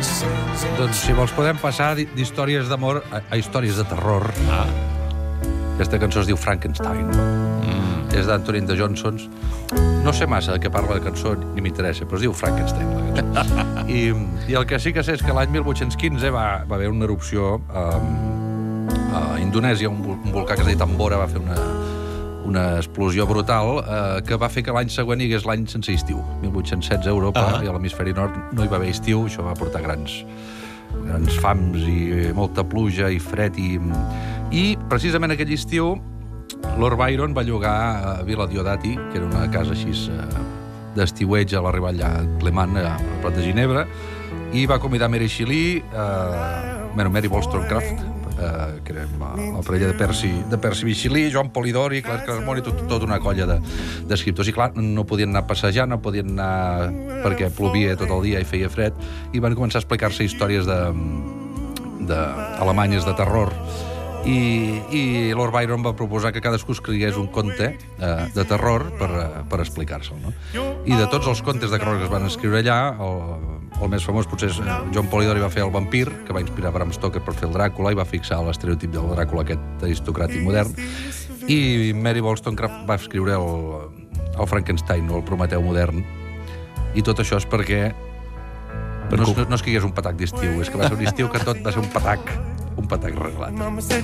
Doncs, si vols, podem passar d'històries d'amor a històries de terror. Aquesta cançó es diu Frankenstein. És d'Anthony de Johnson. No sé massa de què parla la cançó, ni m'interessa, però es diu Frankenstein, la cançó. I el que sí que sé és que l'any 1815 va haver una erupció a Indonèsia, un volcà que es deia Tambora va fer una explosió brutal que va fer que l'any següent hi hagués l'any sense estiu. 1816 a Europa i a l'hemisferi nord no hi va haver estiu, això va portar grans fams i molta pluja i fred. I precisament aquell estiu Lord Byron va llogar a Vila Diodati, que era una casa així d'estiueig a la Riballa Clement, a prop de Ginebra, i va convidar Mary Shelley, Mary Wollstonecraft, que era la parella de Percy B. Shelley, Joan Polidori, Clark Carmona, tota una colla d'escriptors. I clar, no podien anar a passejar, no podien anar perquè plovia tot el dia i feia fred, i van començar a explicar-se històries alemanyes de terror. I Lord Byron va proposar que cadascú escrigués un conte de terror per explicar-se'l, no? I de tots els contes de terror que es van escriure allà, el més famós potser és John Polidori va fer El vampir, que va inspirar Bram Stoker per fer el Dràcula i va fixar l'estereotip del Dràcula aquest aristocràtic modern. I Mary Wollstonecraft va escriure el Frankenstein, o el Prometeu modern. I tot això és perquè no és que hi hagués un patac d'estiu, és que va ser un estiu que tot va ser un patac regalat.